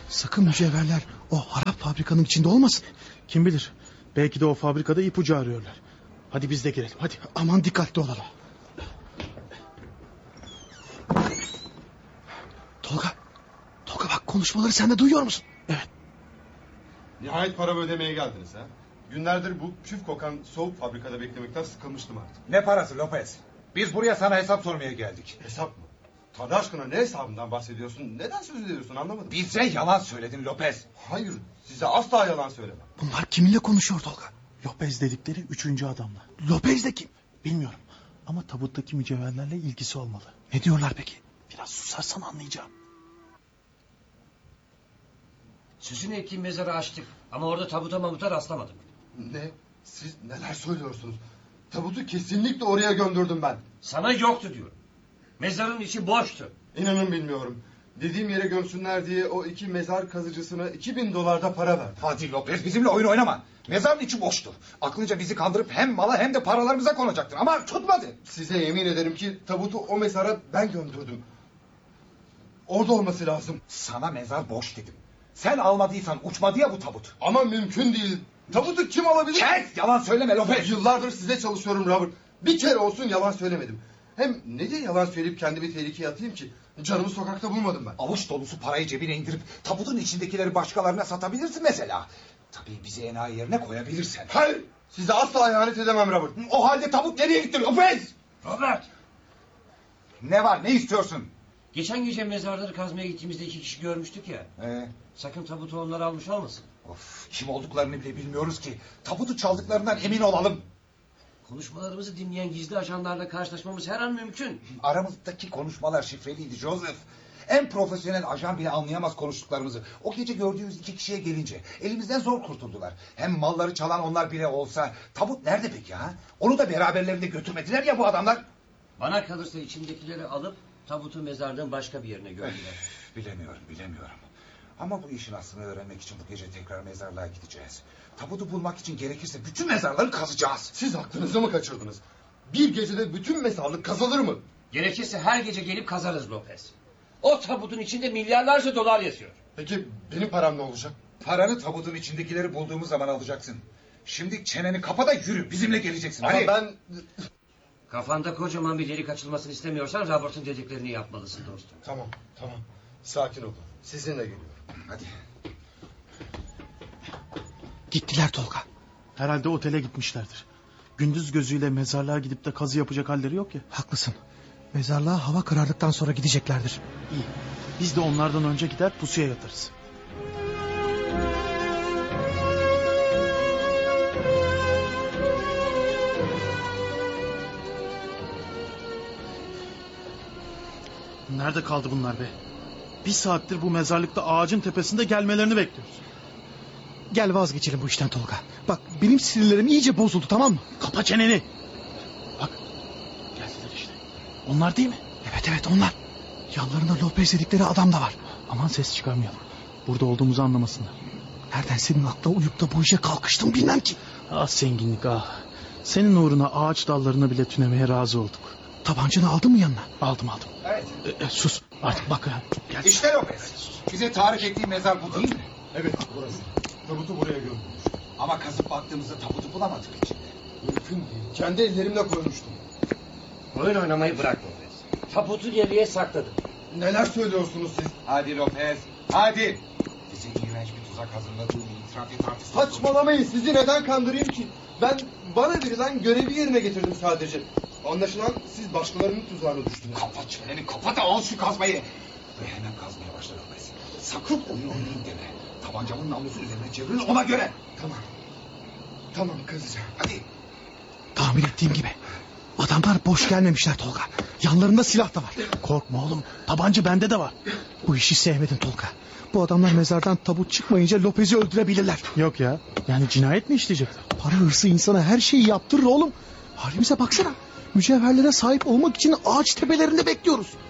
Sakın mücevherler o harap fabrikanın içinde olmasın. Kim bilir, belki de o fabrikada ipucu arıyorlar. Hadi biz de girelim, hadi. Aman dikkatli olalım. Tolga bak, konuşmaları sen de duyuyor musun? Evet. Nihayet paramı ödemeye geldiniz ha. Günlerdir bu küf kokan soğuk fabrikada beklemekten sıkılmıştım artık. Ne parası Lopez? Biz buraya sana hesap sormaya geldik. Hesap mı? Tanrı aşkına ne hesabından bahsediyorsun? Neden söz ediyorsun anlamadım. Bize yalan söyledin Lopez. Hayır, size asla yalan söylemem. Bunlar kiminle konuşuyor Tolga? Lopez dedikleri 3. adamla. Lopez de kim? Bilmiyorum ama tabuttaki mücevherlerle ilgisi olmalı. Ne diyorlar peki? Biraz susarsan anlayacağım. Sözünü ettiğim mezarı açtık ama orada tabuta mamuta rastlamadık. Ne? Siz neler söylüyorsunuz? Tabutu kesinlikle oraya gömdürdüm ben. Sana yoktu diyorum. Mezarın içi boştu. İnanın bilmiyorum. Dediğim yere gömsünler diye o 2 mezar kazıcısına $2000 para verdim. Hadi Lopez, bizimle oyun oynama. Mezarın içi boştu. Aklınca bizi kandırıp hem mala hem de paralarımıza konacaktın ama tutmadı. Size yemin ederim ki tabutu o mezara ben gömdürdüm. Orada olması lazım. Sana mezar boş dedim. Sen almadıysan uçmadı ya bu tabut. Ama mümkün değil. Tabutu kim alabilir? Kes! Yalan söyleme Lopez. Yıllardır size çalışıyorum Robert. Bir kere olsun yalan söylemedim. Hem ne diye yalan söyleyip kendimi tehlikeye atayım ki? Canımı sokakta bulmadım ben. Avuç dolusu parayı cebine indirip tabutun içindekileri başkalarına satabilirsin mesela. Tabii bizi enayi yerine koyabilirsen. Hayır! Size asla ihanet edemem Robert. O halde tabut nereye gitti Lopez? Robert! Ne var, ne istiyorsun? Geçen gece mezarları kazmaya gittiğimizde 2 kişi görmüştük ya. Sakın tabutu onlar almış olmasın. Of, kim olduklarını bile bilmiyoruz ki. Tabutu çaldıklarından emin olalım. Konuşmalarımızı dinleyen gizli ajanlarla karşılaşmamız her an mümkün. Aramızdaki konuşmalar şifreliydi Joseph. En profesyonel ajan bile anlayamaz konuştuklarımızı. O gece gördüğümüz 2 kişiye gelince elimizden zor kurtuldular. Hem malları çalan onlar bile olsa tabut nerede peki ha? Onu da beraberlerinde götürmediler ya bu adamlar. Bana kalırsa içindekileri alıp tabutu mezarlığın başka bir yerine gördüler. Bilemiyorum. Ama bu işin aslını öğrenmek için bu gece tekrar mezarlığa gideceğiz. Tabutu bulmak için gerekirse bütün mezarları kazacağız. Siz aklınızı mı kaçırdınız? Bir gecede bütün mezarlık kazılır mı? Gerekirse her gece gelip kazarız Lopez. O tabutun içinde milyarlarca dolar yatıyor. Peki benim param ne olacak? Paranı tabutun içindekileri bulduğumuz zaman alacaksın. Şimdi çeneni kapa da yürü, bizimle geleceksin. Ama Hadi. ben... Kafanda kocaman bir delik açılmasını istemiyorsan Robert'ın dediklerini yapmalısın dostum. Tamam. Sakin olun. Sizinle geliyorum. Hadi. Gittiler Tolga. Herhalde otele gitmişlerdir. Gündüz gözüyle mezarlığa gidip de kazı yapacak halleri yok ya. Haklısın. Mezarlığa hava karardıktan sonra gideceklerdir. İyi. Biz de onlardan önce gider pusuya yatarız. Nerede kaldı bunlar be? Bir saattir bu mezarlıkta ağacın tepesinde gelmelerini bekliyoruz. Gel vazgeçelim bu işten Tolga. Bak benim sinirlerim iyice bozuldu, tamam mı? Kapa çeneni. Bak geldiler işte. Onlar değil mi? Evet onlar. Yanlarında Lopez dedikleri adam da var. Aman ses çıkarmayalım. Burada olduğumuzu anlamasınlar. Nereden senin akla uyup da bu işe kalkıştın bilmem ki. Ah zenginlik ah. Senin uğruna ağaç dallarına bile tünemeye razı olduk. Tabancanı aldın mı yanına? Aldım. Evet. Sus artık bak ha. Gel. İşte Lopez. Bize tarif ettiği mezar bu değil mi? Evet burası. Tabutu buraya gömdüm. Ama kazıp baktığımızda tabutu bulamadık içinde. Mümkün değil. Kendi ellerimle koymuştum. Oyun oynamayı bırak Lopez. Tabutu geriye sakladım. Neler söylüyorsunuz siz? Hadi Lopez, hadi. Bize iğrenç bir tuzak hazırladığını itiraf et artık. Saçmalamayın. Sizi neden kandırayım ki? Bana verilen görevi yerine getirdim sadece. Anlaşılan siz başkalarının tuzağına düştünüz. Kapat çeneni, kapat da al şu kazmayı. Ve hemen kazmaya başla Lopez. Sakın oyun oynayayım deme. Tabancamın namlusu üzerine çevirin ona göre. Tamam kazacağım. Hadi. Tahmin ettiğim gibi. Adamlar boş gelmemişler Tolga. Yanlarında silah da var. Korkma oğlum. Tabanca bende de var. Bu işi sevmedim Tolga. Bu adamlar mezardan tabut çıkmayınca Lopez'i öldürebilirler. Yok ya. Yani cinayet mi işleyecekler? Para hırsı insana her şeyi yaptırır oğlum. Halimize baksana. Mücevherlere sahip olmak için ağaç tepelerinde bekliyoruz.